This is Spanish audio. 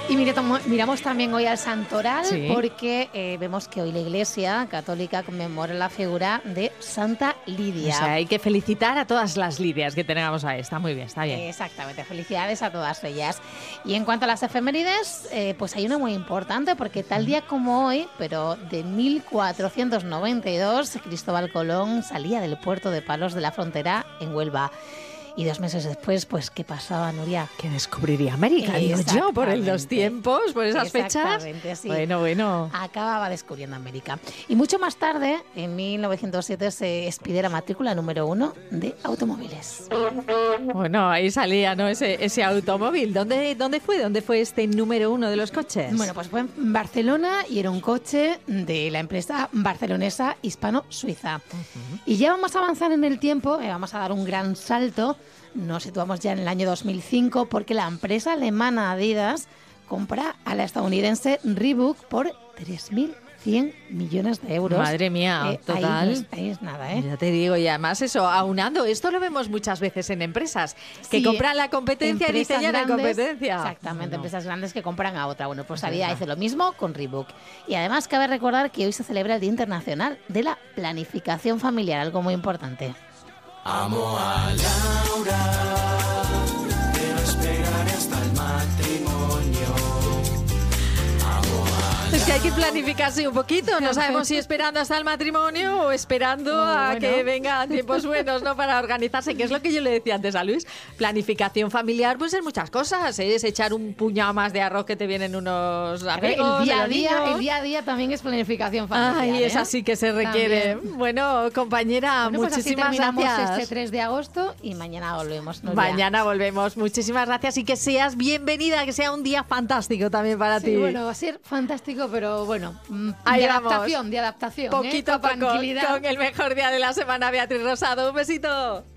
Y miramos también hoy al santoral, Sí. porque vemos que hoy la Iglesia Católica conmemora la figura de Santa Lidia. O sea, hay que felicitar a todas las Lidias que tengamos ahí. Está muy bien, está bien. Exactamente, felicidades a todas ellas. Y en cuanto a las efemérides, pues hay una muy importante, porque tal día como hoy, pero de 1492, Cristóbal Colón salía del puerto de Palos de la Frontera en Huelva. Y 2 meses después, pues, ¿qué pasaba, Nuria? Que descubriría América, digo yo, por los tiempos, por esas fechas. Exactamente, sí. Bueno. Acababa descubriendo América. Y mucho más tarde, en 1907, se expide la matrícula número 1 de automóviles. Bueno, ahí salía, ¿no? Ese automóvil. ¿Dónde fue? ¿Dónde fue este número 1 de los coches? Bueno, pues fue en Barcelona y era un coche de la empresa barcelonesa Hispano-Suiza. Y ya vamos a avanzar en el tiempo, vamos a dar un gran salto. Nos situamos ya en el año 2005, porque la empresa alemana Adidas compra a la estadounidense Reebok por 3.100 millones de euros. Madre mía, total. Ahí es nada, ¿eh? Ya te digo, y además eso, aunando, esto lo vemos muchas veces en empresas, que Sí, compran la competencia y dicen ya no hay competencia. Exactamente, No. empresas grandes que compran a otra. Bueno, pues Es Adidas verdad. hace lo mismo con Reebok. Y además cabe recordar que hoy se celebra el Día Internacional de la Planificación Familiar, algo muy importante. Amo a Laura, pero esperaré hasta el matrimonio. Es que hay que planificarse un poquito, no sabemos si esperando hasta el matrimonio o esperando a que vengan tiempos buenos, ¿no? Para organizarse, que es lo que yo le decía antes a Luis. Planificación familiar, pues es muchas cosas, ¿eh? Es echar un puñado más de arroz que te vienen unos amigos. El de los día a día también es planificación familiar. Ay, es ¿eh? así que se requiere. También. Bueno, compañera, Bueno, pues así muchísimas terminamos gracias. este 3 de agosto y mañana volvemos. Nuria. Mañana volvemos. Muchísimas gracias y que seas bienvenida, que sea un día fantástico también para Sí, ti. bueno, va a ser fantástico, pero bueno, Ahí de vamos. adaptación, de adaptación. Poquito a Con poco, tranquilidad. con el mejor día de la semana, Beatriz Rosado. Un besito.